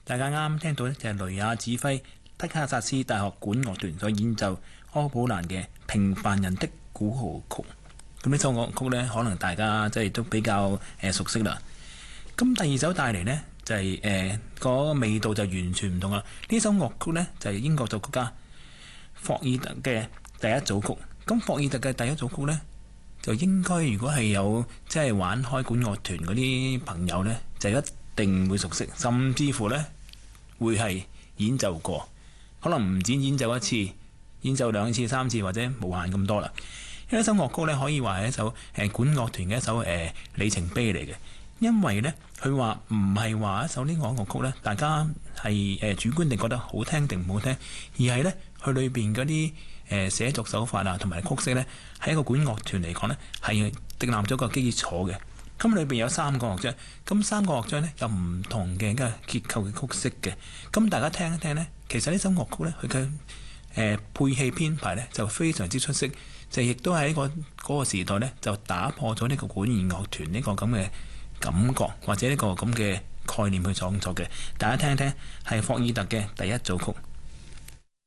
大家啱聽到呢，就係雷亞指揮德克薩斯大學管樂團所演奏柯普蘭嘅《平凡人的古號曲》。咁呢首樂曲呢，可能大家即係都比較熟悉啦。咁第二首帶嚟呢，就係個味道就完全唔同啦。呢首樂曲呢，就係英國作曲家霍爾特嘅第一組曲。咁霍爾特嘅第一組曲呢，就應該如果係有即係玩開管樂團嗰啲朋友呢，就一定會熟悉，甚至乎呢會係演奏過，可能唔止演奏一次，演奏2次、3次或者無限咁多啦。因為呢首樂曲呢，可以話係一首管樂團嘅一首里程碑嚟嘅，因為呢，佢話唔係話一首呢個樂曲呢，大家係主觀地覺得好聽定唔好聽，而係呢，佢裏邊嗰啲寫作手法啊同埋曲式呢，喺一個管樂團嚟講呢，係訂立咗個基礎嘅。咁裏邊有3個樂章，咁3個樂章呢，有唔同嘅結構嘅曲式嘅。咁大家聽一聽呢，其實呢首樂曲呢，佢嘅配器編排呢，就非常之出色，就亦都喺嗰個時代呢，就打破咗呢個管弦樂團呢個咁嘅感覺或者呢個咁嘅概念去創作嘅。大家聽一聽係霍爾特嘅第一組曲。